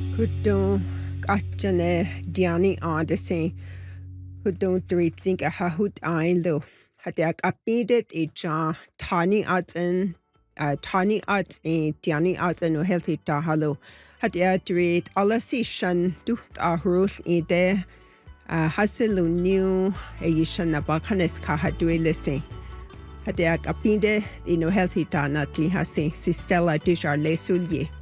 Kudon Gachane Diani Odyssey Kudon Dritzink a Hahut Ailo Hadiak Apidet Eja Tani Atzen Tani Ats e Diani Atzen no Healthy Tahalo Hadia Drit Alasi Shan Duht Ahrul Ede Hasilu New Ayishan Nabakanes Kahaduelese Hadiak Apide no Healthy Tanatli Hasi Sistella Dijar Lesulie.